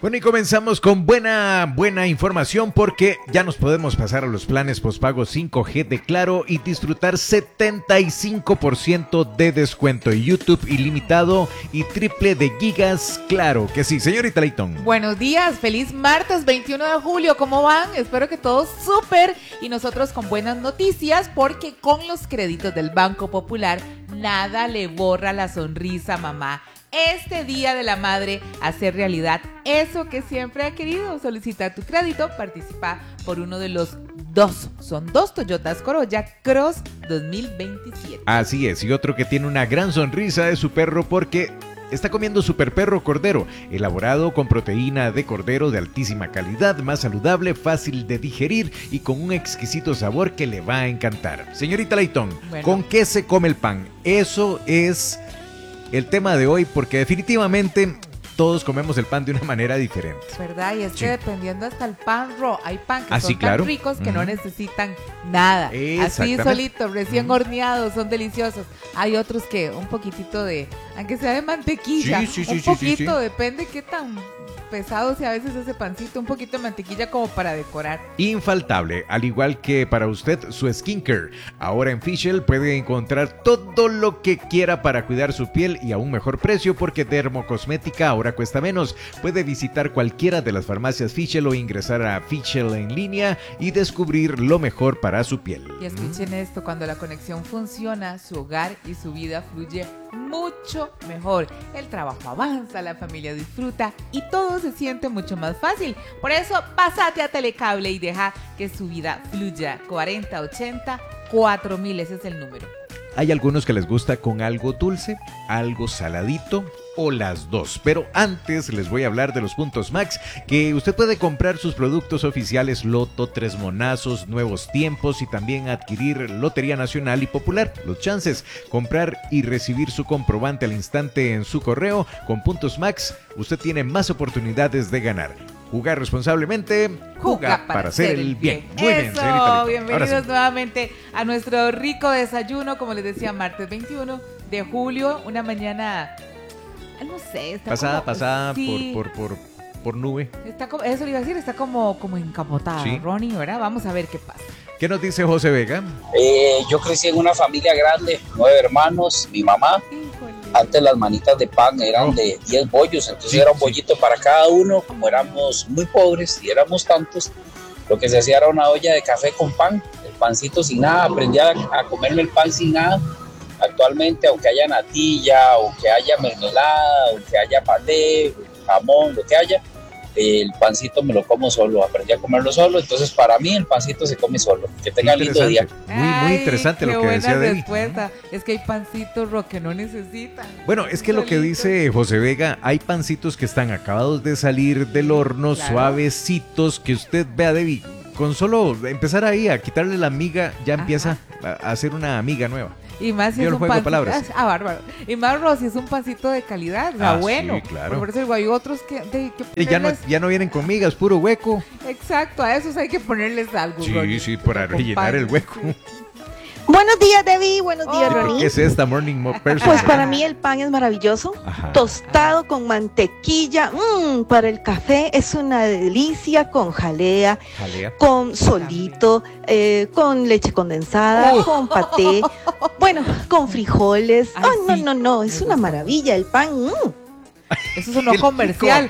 Bueno, y comenzamos con buena información porque ya nos podemos pasar a los planes postpago 5G de Claro y disfrutar 75% de descuento en YouTube ilimitado y triple de gigas. Claro que sí, señorita Leighton. Buenos días, feliz martes 21 de julio, ¿cómo van? Espero que todos súper y nosotros con buenas noticias porque con los créditos del Banco Popular nada le borra la sonrisa, mamá. Este Día de la Madre, hacer realidad eso que siempre ha querido, solicitar tu crédito, participa por uno de los son dos Toyotas Corolla Cross 2027. Así es, y otro que tiene una gran sonrisa es su perro porque está comiendo Super Perro Cordero, elaborado con proteína de cordero de altísima calidad, más saludable, fácil de digerir y con un exquisito sabor que le va a encantar. Señorita Leighton, bueno, ¿con qué se come el pan? Eso es el tema de hoy, porque definitivamente todos comemos el pan de una manera diferente. ¿Verdad? Y es que dependiendo hasta el pan raw, hay pan que son claro, tan ricos que no necesitan nada. Así solito, recién horneados, son deliciosos. Hay otros que un poquitito de, aunque sea de mantequilla, un poquito, depende qué tan pesado sea a veces ese pancito, un poquito de mantequilla como para decorar. Infaltable, al igual que para usted su skincare. Ahora en Fischl puede encontrar todo lo que quiera para cuidar su piel y a un mejor precio porque Dermocosmética ahora cuesta menos. Puede visitar cualquiera de las farmacias Fischl o ingresar a Fischl en línea y descubrir lo mejor para su piel. Y escuchen esto, cuando la conexión funciona, su hogar y su vida fluye mucho mejor. El trabajo avanza, la familia disfruta y todo se siente mucho más fácil. Por eso, pásate a Telecable y deja que su vida fluya. 4080 4000, ese es el número. Hay algunos que les gusta con algo dulce, algo saladito o las dos. Pero antes les voy a hablar de los puntos Max, que usted puede comprar sus productos oficiales Loto, Tres Monazos, Nuevos Tiempos y también adquirir Lotería Nacional y Popular. Los chances, comprar y recibir su comprobante al instante en su correo. Con puntos Max, usted tiene más oportunidades de ganar. Jugar responsablemente, juega para hacer el bien. Muy bien, señorita. Bienvenidos nuevamente a nuestro rico desayuno, como les decía, martes 21 de julio, una mañana, no sé, está pasada sí, por nube. Está como, eso le iba a decir, está como encapotada, sí. Ronnie, ¿verdad? Vamos a ver qué pasa. ¿Qué nos dice José Vega? Yo crecí en una familia grande, 9 hermanos, mi mamá. Antes las manitas de pan eran de 10 bollos, entonces era un bollito para cada uno. Como éramos muy pobres y éramos tantos, lo que se hacía era una olla de café con pan, el pancito sin nada. Aprendí a comerme el pan sin nada. Actualmente, aunque haya natilla, aunque haya mermelada, aunque haya paté, jamón, lo que haya, el pancito me lo como solo, aprendí a comerlo solo, entonces para mí el pancito se come solo. Que tengan lindo día. Muy interesante lo que decía David. Respuesta. Es que hay pancitos que no necesitan. Bueno, es que lo que dice José Vega, hay pancitos que están acabados de salir del horno, claro, suavecitos, que usted vea, David, con solo empezar ahí a quitarle la miga, ya empieza a hacer una amiga nueva. Y más si es un pancito, bárbaro. Y más si es un pancito de calidad, bueno. Sí, claro. Por eso hay otros que ya no vienen con migas, puro hueco. Exacto, a esos hay que ponerles algo. Sí, Ronnie, sí, para rellenar el hueco. Buenos días, Debbie. Buenos días, Ronnie. ¿Qué es esta morning person? Pues para mí el pan es maravilloso. Ajá. Tostado con mantequilla. Para el café es una delicia, con jalea. Con solito, con leche condensada, con paté. Bueno, con frijoles. No. Es una maravilla el pan. Eso sonó comercial.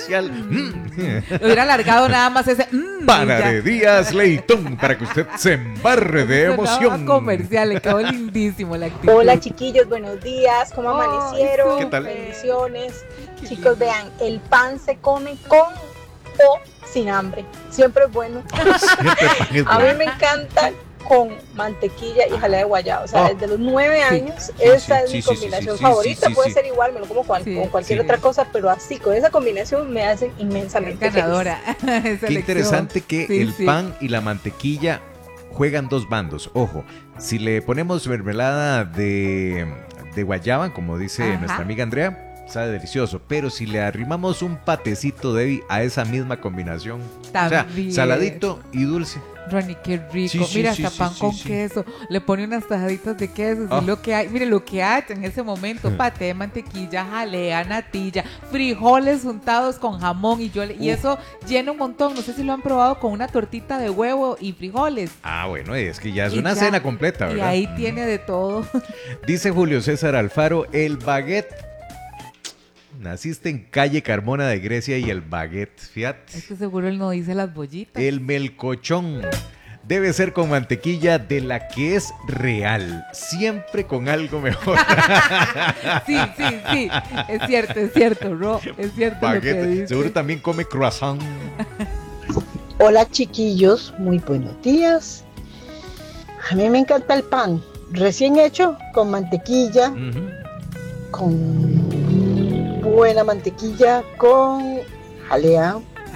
Lo hubiera alargado nada más ese. Para de Díaz Leighton, para que usted se embarre de emoción. Comercial, le quedó lindísimo la actitud. Hola chiquillos, buenos días, ¿cómo amanecieron? ¿Qué tal? Bendiciones. Chicos, vean, el pan se come con o sin hambre. Siempre es bueno. A mí me encanta con mantequilla y jalea de guayaba. O sea, desde los 9 años, esa es mi combinación favorita. Puede ser igual, me lo como con cualquier otra cosa, pero así, con esa combinación me hacen inmensamente ganadora. Qué interesante que el pan y la mantequilla juegan dos bandos. Ojo, si le ponemos mermelada de guayaba, como dice nuestra amiga Andrea, sabe delicioso. Pero si le arrimamos un patecito, Debbie, a esa misma combinación, también. o sea, saladito y dulce. Ronnie, qué rico. Sí, mira, sí, hasta pan con queso. Le pone unas tajaditas de queso. Y lo que hay, mire lo que hay en ese momento: paté de mantequilla, jalea, natilla, frijoles untados con jamón y eso llena un montón. No sé si lo han probado con una tortita de huevo y frijoles. Ah, bueno, es que ya es una cena completa, ¿verdad? Y ahí tiene de todo. Dice Julio César Alfaro, el baguette. Naciste en calle Carmona de Grecia y el baguette, fíjate. Es que seguro él no dice las bollitas. El melcochón debe ser con mantequilla de la que es real, siempre con algo mejor. Sí. Es cierto, Ro. Es cierto baguette. Lo que dice. Seguro también come croissant. Hola chiquillos, muy buenos días. A mí me encanta el pan recién hecho con mantequilla, con buena mantequilla, con jalea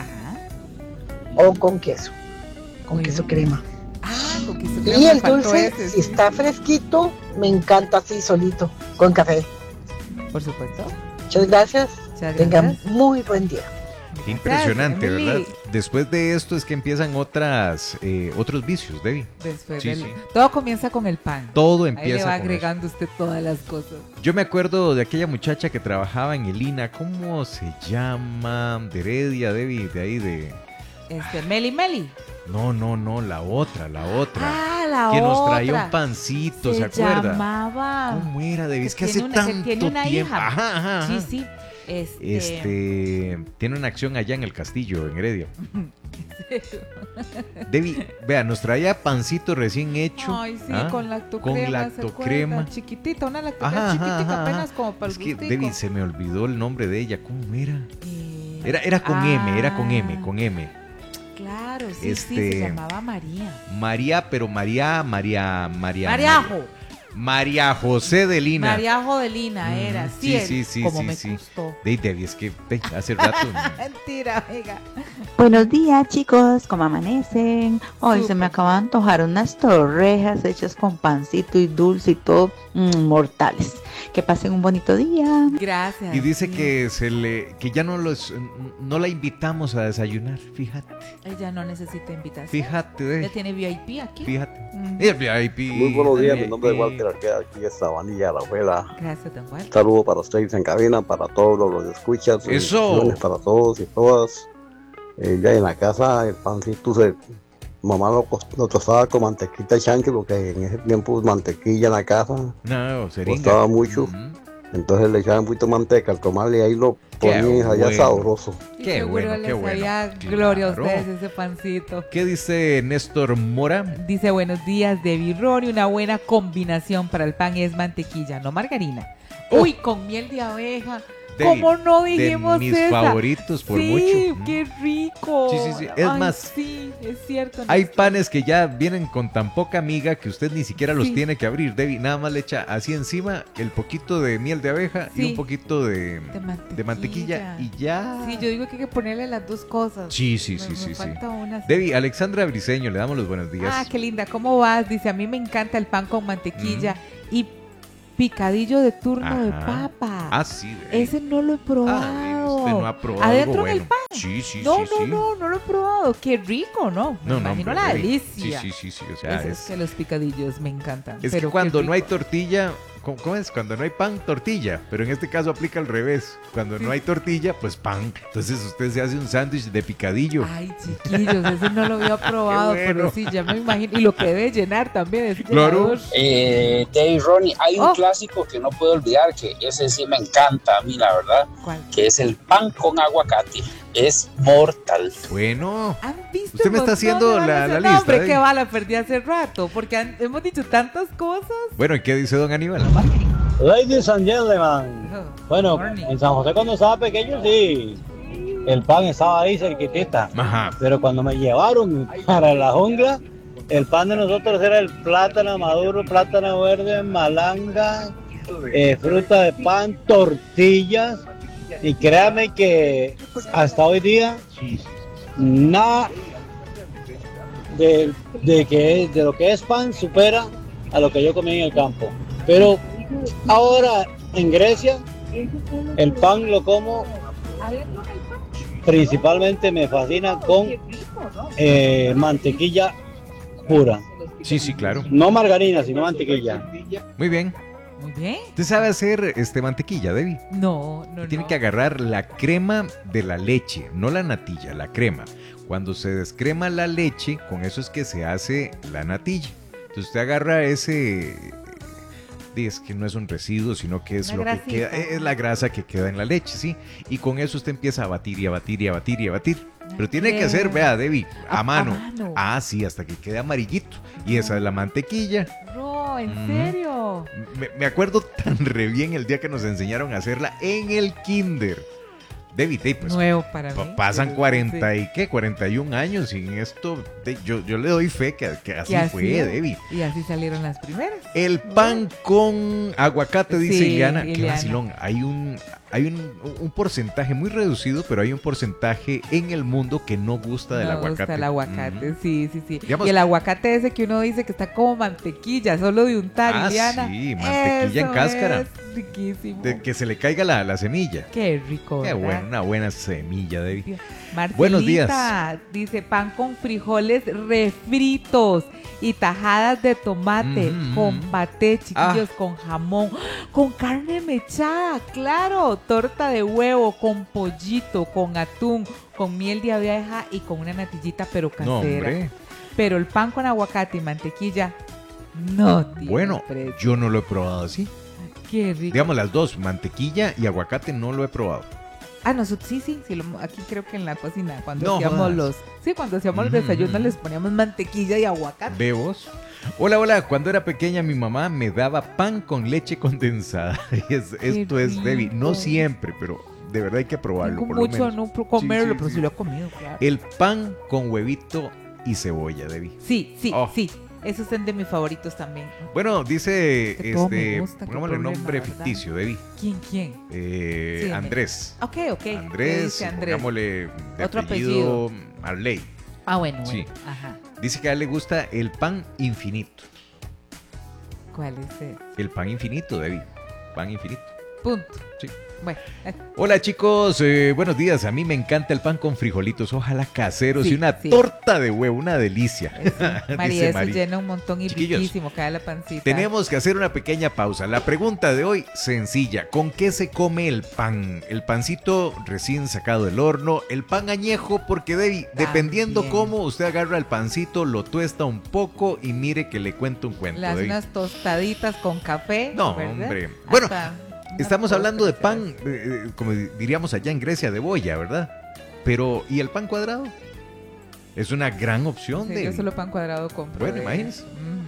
o con queso, queso crema. Con queso crema. Y el dulce, si está fresquito, me encanta así solito, con café. Por supuesto. Muchas gracias. Tengan muy buen día. Impresionante, ¿verdad? Después de esto es que empiezan otros vicios, Debbie. Todo comienza con el pan. Todo empieza. Ahí le va agregando usted todas las cosas. Yo me acuerdo de aquella muchacha que trabajaba en el INA, ¿cómo se llama? De Heredia, Debbie, de ahí de... Meli. No, la otra. Ah, la que otra. nos traía un pancito, ¿se acuerda? Se llamaba... ¿Cómo era, Debbie? Es que hace tanto tiene una tiempo. Hija. Ajá. Sí. Tiene una acción allá en el castillo, en Heredia. Debbie, vea, nos traía pancito recién hecho. Ay, sí, con lactocrema. Con lactocrema. Chiquitita, una lactocrema chiquitita, apenas como para el gustico. Es que, Debbie, se me olvidó el nombre de ella. ¿Cómo era? Era con M. Claro, sí, se llamaba María. Mariajo. María José de Lina. Mariajo de Lina era, sí. Como me gustó. Debbie, es que hace rato. Mentira, amiga. Buenos días, chicos, ¿cómo amanecen? Hoy se me acaban de antojar unas torrejas hechas con pancito y dulce y todo, mortales. Que pasen un bonito día. Gracias. Y dice que ya no la invitamos a desayunar, fíjate. Ella no necesita invitación. Fíjate. Ella tiene VIP aquí. Fíjate. El VIP. Muy buenos días, mi nombre es Walter Arqueda, aquí en Sabanilla, la abuela. Gracias, don Walter. Saludos para ustedes en cabina, para todos los escuchas. Eso. Para todos y todas. Ya en la casa, el pancito mamá lo tostaba con mantequita chancho, porque en ese tiempo mantequilla en la casa costaba mucho. Entonces le echaban un poquito de manteca al comal y ahí lo ponían allá sabroso. Qué bueno. Gloria a ustedes ese pancito. ¿Qué dice Néstor Mora? Dice, buenos días, Debbie Ronnie. Una buena combinación para el pan es mantequilla, no margarina. Uy, con miel de abeja. ¿Cómo no dijimos de mis favoritos por mucho. Sí, qué rico. Sí. Es más, sí, es cierto. Hay panes que ya vienen con tan poca miga que usted ni siquiera los tiene que abrir, Debbie. Nada más le echa así encima el poquito de miel de abeja y un poquito de mantequilla y ya. Sí, yo digo que hay que ponerle las dos cosas. Sí. Falta una. Debbie, Alexandra Briseño, le damos los buenos días. Ah, qué linda. ¿Cómo vas? Dice, a mí me encanta el pan con mantequilla y picadillo de turno de papa. Ah, sí. Ese no lo he probado. Usted no ha probado ¿Adentro algo del pan? Sí. No lo he probado. Qué rico, ¿no? Me imagino la delicia. Sí. O sea, es que los picadillos me encantan. Es que cuando no hay tortilla, ¿cómo es? Cuando no hay pan, tortilla. Pero en este caso aplica al revés. Cuando no hay tortilla, pues pan. Entonces usted se hace un sándwich de picadillo. Ay, chiquillos, ese no lo había probado, pero sí, ya me imagino. Y lo que debe llenar también es claro. Dave Ronnie, hay un clásico que no puedo olvidar, que ese sí me encanta a mí, la verdad. ¿Cuál? Que es el pan con aguacate. Es mortal. Bueno, ¿han visto? Usted me está haciendo la lista. Hombre, que va, la perdí hace rato, porque hemos dicho tantas cosas. Bueno, ¿y qué dice don Aníbal? Ladies and gentlemen. Bueno, en San José cuando estaba pequeño, sí, el pan estaba ahí cerquitita. Ajá. Pero cuando me llevaron para la jungla, el pan de nosotros era el plátano maduro, plátano verde, malanga, fruta de pan, tortillas. Y créame que hasta hoy día nada de lo que es pan supera a lo que yo comí en el campo. Pero ahora en Grecia El pan lo como, principalmente me fascina con mantequilla pura. Sí, claro. No margarina, sino mantequilla. Muy bien. Muy bien. ¿Usted sabe hacer mantequilla, Debbie? No. Tiene que agarrar la crema de la leche, no la natilla, la crema. Cuando se descrema la leche, con eso es que se hace la natilla. Entonces usted agarra ese, es que no es un residuo, sino que es lo que queda, es la grasa que queda en la leche, ¿sí? Y con eso usted empieza a batir y a batir y a batir y a batir. Pero tiene que hacer, vea, Debbie, a mano. Ah, sí, hasta que quede amarillito. Y esa es la mantequilla. No, ¿en serio? Me acuerdo tan re bien el día que nos enseñaron a hacerla en el kinder. Debbie, pues nuevo para mí. Pasan 41 años y en esto yo le doy fe que así fue, Debbie. Y así salieron las primeras. El pan con aguacate, dice Ileana. Qué vacilón. Hay un porcentaje muy reducido, pero hay un porcentaje en el mundo que no gusta del aguacate. No gusta el aguacate, sí. Digamos, y el aguacate ese que uno dice que está como mantequilla, solo de untar, Ileana. Sí, mantequilla en cáscara. Es riquísimo. De que se le caiga la semilla. Qué rico, Qué ¿verdad? bueno, una buena semilla, Debbie. Marcelita, buenos días. Dice pan con frijoles refritos y tajadas de tomate, con paté, chiquillos, con jamón, con carne mechada, claro, torta de huevo, con pollito, con atún, con miel de abeja y con una natillita pero casera. No, hombre. Pero el pan con aguacate y mantequilla no tiene Bueno, precio. yo no lo he probado así. Qué rico. Digamos las dos, mantequilla y aguacate no lo he probado. Nosotros sí, aquí creo que en la cocina, cuando hacíamos los desayunos les poníamos mantequilla y aguacate. ¿Bebos? Hola, cuando era pequeña mi mamá me daba pan con leche condensada. Esto es, Debbie, no siempre, pero de verdad hay que probarlo. Tengo por mucho lo menos. no comerlo, pero sí lo he comido, claro. El pan con huevito y cebolla, Debbie. Sí. Esos son de mis favoritos también. Bueno, dice, pongámosle nombre ficticio, Debbie. ¿Quién? Sí, Andrés. Ok. Andrés, pongámosle de otro apellido Arley. Bueno. Sí. Ajá. Dice que a él le gusta el pan infinito. ¿Cuál es ese? El pan infinito, Debbie. Pan infinito. Punto. Sí. Bueno. Hola chicos, buenos días. A mí me encanta el pan con frijolitos, ojalá caseros y una torta de huevo, una delicia. María, eso llena un montón y riquísimo, cae la pancita. Tenemos que hacer una pequeña pausa. La pregunta de hoy, sencilla. ¿Con qué se come el pan? ¿El pancito recién sacado del horno? ¿El pan añejo? Porque dependiendo cómo usted agarra el pancito, lo tuesta un poco y mire que le cuento un cuento. Unas tostaditas con café. No, ¿verdad? Hombre. Bueno. Estamos hablando de pan, como diríamos allá en Grecia, de boya, ¿verdad? Pero, ¿y el pan cuadrado? Es una gran opción. Yo solo pan cuadrado compro. Bueno, imagínense.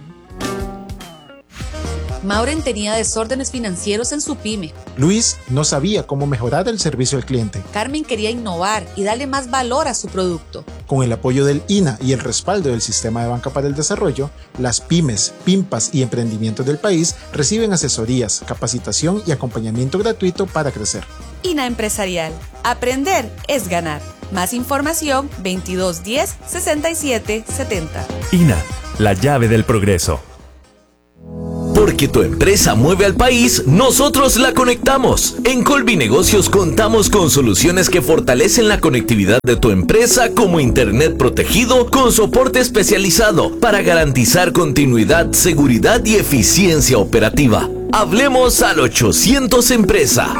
Maureen tenía desórdenes financieros en su pyme. Luis no sabía cómo mejorar el servicio al cliente. Carmen quería innovar y darle más valor a su producto. Con el apoyo del INA y el respaldo del Sistema de Banca para el Desarrollo, las pymes, PIMPAS y emprendimientos del país reciben asesorías, capacitación y acompañamiento gratuito para crecer. INA Empresarial. Aprender es ganar. Más información 2210 67 70. INA, la llave del progreso. Porque tu empresa mueve al país, nosotros la conectamos. En Colby Negocios contamos con soluciones que fortalecen la conectividad de tu empresa, como internet protegido con soporte especializado para garantizar continuidad, seguridad y eficiencia operativa. Hablemos al 800 Empresa.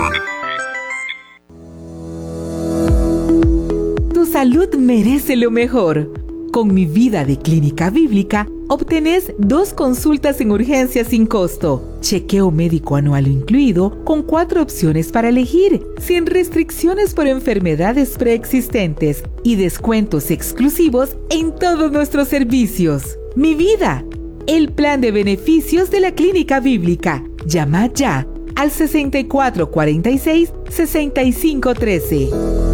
Tu salud merece lo mejor. Con Mi Vida de Clínica Bíblica, obtenés 2 consultas en urgencia sin costo, chequeo médico anual incluido, con 4 opciones para elegir, sin restricciones por enfermedades preexistentes y descuentos exclusivos en todos nuestros servicios. Mi Vida, el plan de beneficios de la Clínica Bíblica. Llama ya al 6446-6513.